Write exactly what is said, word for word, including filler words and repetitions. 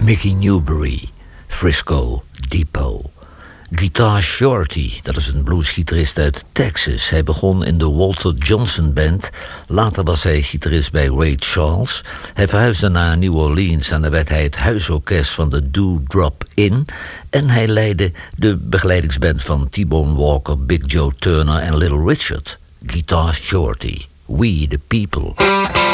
Mickey Newbury, Frisco Depot. Guitar Shorty, dat is een bluesgitarist uit Texas. Hij begon in de Walter Johnson Band. Later was hij gitarist bij Ray Charles. Hij verhuisde naar New Orleans en daar werd hij het huisorkest van de Dewdrop Inn. En hij leidde de begeleidingsband van T-Bone Walker, Big Joe Turner en Little Richard. Guitar Shorty, We the People.